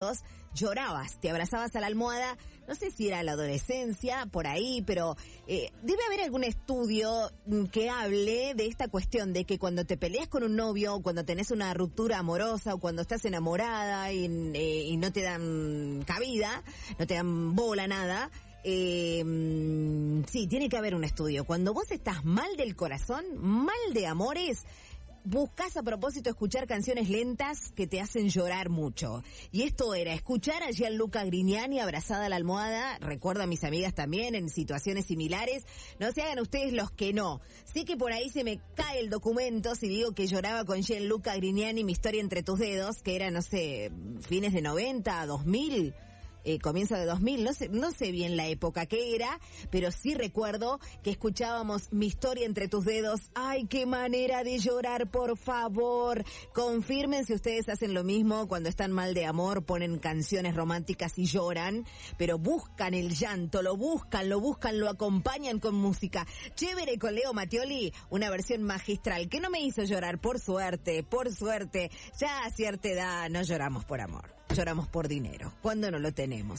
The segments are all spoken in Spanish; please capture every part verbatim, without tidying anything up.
llorabas, te abrazabas a la almohada, no sé si era la adolescencia, por ahí, pero eh, debe haber algún estudio que hable de esta cuestión de que cuando te peleas con un novio, cuando tenés una ruptura amorosa o cuando estás enamorada y, eh, y no te dan cabida, no te dan bola, nada, Eh, sí, tiene que haber un estudio. Cuando vos estás mal del corazón, mal de amores, buscás a propósito escuchar canciones lentas que te hacen llorar mucho. Y esto era escuchar a Gianluca Grignani abrazada a la almohada. Recuerdo a mis amigas también en situaciones similares. No se hagan ustedes los que no. Sé que por ahí se me cae el documento si digo que lloraba con Gianluca Grignani, Mi historia entre tus dedos, que era, no sé, fines de noventa, dos mil... Eh, comienzo de dos mil, no sé, no sé bien la época que era, pero sí recuerdo que escuchábamos Mi historia entre tus dedos. ¡Ay, qué manera de llorar, por favor! Confirmen si ustedes hacen lo mismo cuando están mal de amor, ponen canciones románticas y lloran, pero buscan el llanto, lo buscan, lo buscan, lo acompañan con música. Chévere con Leo Mattioli, una versión magistral que no me hizo llorar, por suerte, por suerte. Ya a cierta edad no lloramos por amor. Lloramos por dinero, cuando no lo tenemos.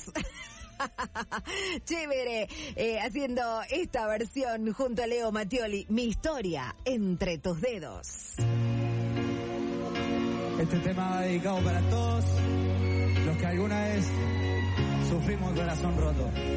Chévere, eh, haciendo esta versión junto a Leo Mattioli, Mi historia entre tus dedos. Este tema va dedicado para todos los que alguna vez sufrimos el corazón roto.